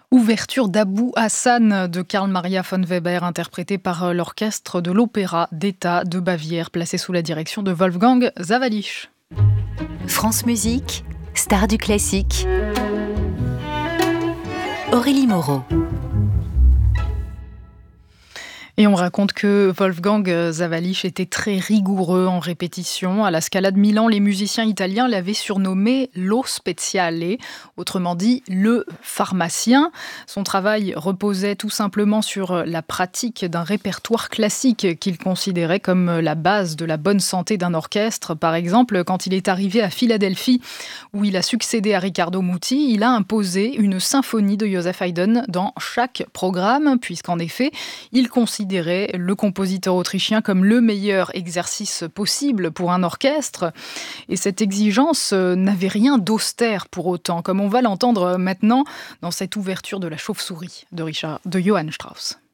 Ouverture d'Abou Hassan de Karl Maria von Weber, interprété par l'orchestre de l'Opéra d'État de Bavière, placé sous la direction de Wolfgang Sawallisch. France Musique, star du classique. Aurélie Moreau. Et on raconte que Wolfgang Sawallisch était très rigoureux en répétition. À la Scala de Milan, les musiciens italiens l'avaient surnommé Lo Speziale, autrement dit le pharmacien. Son travail reposait tout simplement sur la pratique d'un répertoire classique qu'il considérait comme la base de la bonne santé d'un orchestre. Par exemple, quand il est arrivé à Philadelphie, où il a succédé à Riccardo Muti, il a imposé une symphonie de Joseph Haydn dans chaque programme, puisqu'en effet, il considérait le compositeur autrichien comme le meilleur exercice possible pour un orchestre. Et cette exigence n'avait rien d'austère pour autant, comme on va l'entendre maintenant dans cette ouverture de La Chauve-souris de Johann Strauss.